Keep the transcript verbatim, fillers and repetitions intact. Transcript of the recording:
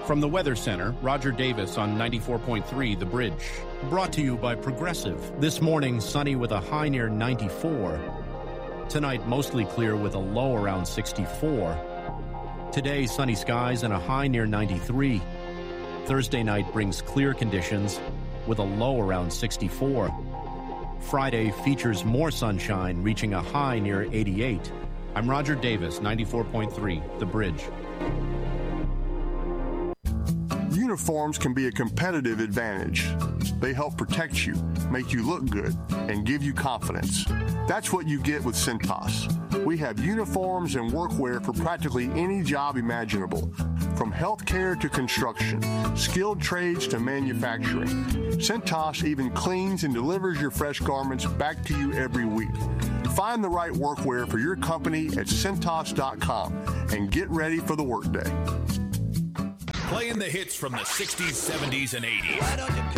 From the Weather Center, Roger Davis on ninety-four point three The Bridge. Brought to you by Progressive. This morning, sunny with a high near ninety-four. Tonight, mostly clear with a low around sixty-four. Today, sunny skies and a high near ninety-three. Thursday night brings clear conditions with a low around sixty-four. Friday features more sunshine, reaching a high near eighty-eight. I'm Roger Davis, ninety-four point three The Bridge. Uniforms can be a competitive advantage. They help protect you, make you look good, and give you confidence. That's what you get with Cintas. We have uniforms and workwear for practically any job imaginable, from healthcare to construction, skilled trades to manufacturing. Cintas even cleans and delivers your fresh garments back to you every week. Find the right workwear for your company at Cintas dot com and get ready for the workday. Playing the hits from the sixties, seventies, and eighties.